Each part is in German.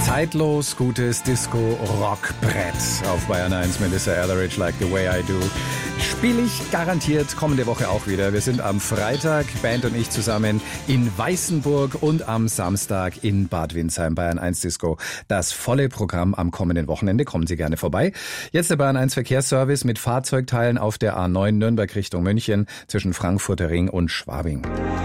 Zeitlos gutes Disco-Rock-Brett auf Bayern 1. Melissa Etheridge, Like the Way I Do. Spiele ich garantiert kommende Woche auch wieder. Wir sind am Freitag, Band und ich zusammen in Weißenburg und am Samstag in Bad Windsheim. Bayern 1 Disco. Das volle Programm am kommenden Wochenende. Kommen Sie gerne vorbei. Jetzt der Bayern 1 Verkehrsservice mit Fahrzeugteilen auf der A9 Nürnberg Richtung München zwischen Frankfurter Ring und Schwabing.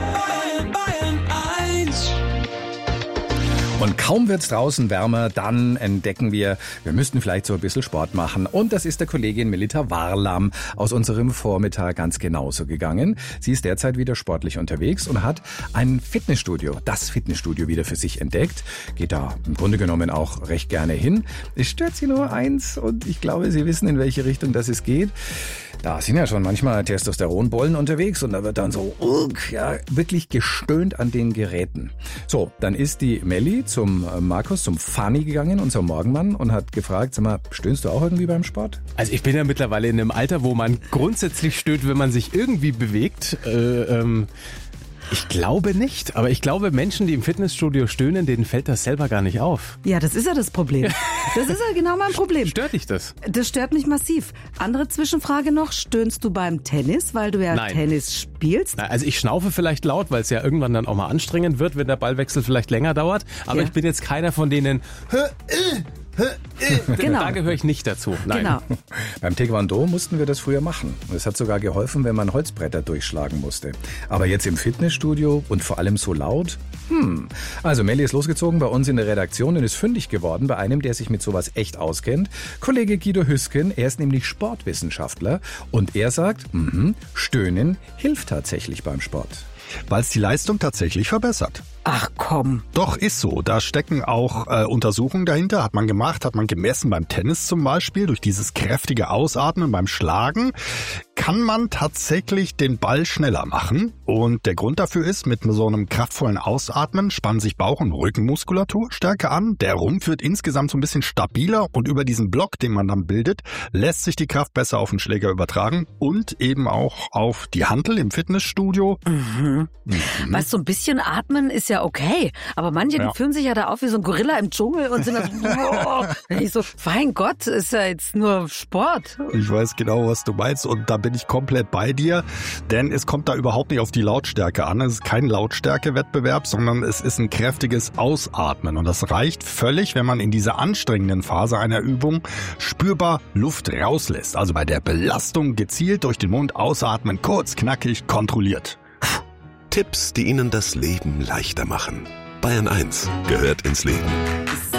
Und kaum wird's draußen wärmer, dann entdecken wir müssten vielleicht so ein bisschen Sport machen. Und das ist der Kollegin Melita Warlam aus unserem Vormittag ganz genauso gegangen. Sie ist derzeit wieder sportlich unterwegs und hat ein Fitnessstudio, das Fitnessstudio wieder für sich entdeckt. Geht da im Grunde genommen auch recht gerne hin. Es stört sie nur eins und ich glaube, Sie wissen, in welche Richtung das es geht. Da sind ja schon manchmal Testosteronbollen unterwegs und da wird dann so wirklich gestöhnt an den Geräten. So, dann ist die Melli zum Markus, zum Fanny gegangen, unser Morgenmann, und hat gefragt, sag mal, stöhnst du auch irgendwie beim Sport? Also ich bin ja mittlerweile in einem Alter, wo man grundsätzlich stöhnt, wenn man sich irgendwie bewegt. Ich glaube nicht, aber ich glaube, Menschen, die im Fitnessstudio stöhnen, denen fällt das selber gar nicht auf. Ja, das ist ja das Problem. Das ist ja genau mein Problem. Stört dich das? Das stört mich massiv. Andere Zwischenfrage noch, stöhnst du beim Tennis, weil du ja Nein. Tennis spielst? Also ich schnaufe vielleicht laut, weil es ja irgendwann dann auch mal anstrengend wird, wenn der Ballwechsel vielleicht länger dauert. Aber ich bin jetzt keiner von denen... Genau. Da gehöre ich nicht dazu. Nein. Genau. Beim Taekwondo mussten wir das früher machen. Es hat sogar geholfen, wenn man Holzbretter durchschlagen musste. Aber jetzt im Fitnessstudio und vor allem so laut? Also Melli ist losgezogen bei uns in der Redaktion und ist fündig geworden bei einem, der sich mit sowas echt auskennt. Kollege Guido Hüsken, er ist nämlich Sportwissenschaftler und er sagt, Stöhnen hilft tatsächlich beim Sport. Weil es die Leistung tatsächlich verbessert. Ach komm. Doch, ist so. Da stecken auch Untersuchungen dahinter. Hat man gemacht, hat man gemessen beim Tennis zum Beispiel. Durch dieses kräftige Ausatmen beim Schlagen kann man tatsächlich den Ball schneller machen. Und der Grund dafür ist, mit so einem kraftvollen Ausatmen spannen sich Bauch- und Rückenmuskulatur stärker an. Der Rumpf wird insgesamt so ein bisschen stabiler und über diesen Block, den man dann bildet, lässt sich die Kraft besser auf den Schläger übertragen und eben auch auf die Hantel im Fitnessstudio. Weißt du, ein bisschen atmen ist ja okay, aber manche, die fühlen sich ja da auf wie so ein Gorilla im Dschungel und sind dann ich so, mein Gott, ist ja jetzt nur Sport. Ich weiß genau, was du meinst und da bin ich komplett bei dir, denn es kommt da überhaupt nicht auf die Lautstärke an. Es ist kein Lautstärkewettbewerb, sondern es ist ein kräftiges Ausatmen und das reicht völlig, wenn man in dieser anstrengenden Phase einer Übung spürbar Luft rauslässt. Also bei der Belastung gezielt durch den Mund ausatmen, kurz, knackig, kontrolliert. Tipps, die Ihnen das Leben leichter machen. Bayern 1 gehört ins Leben.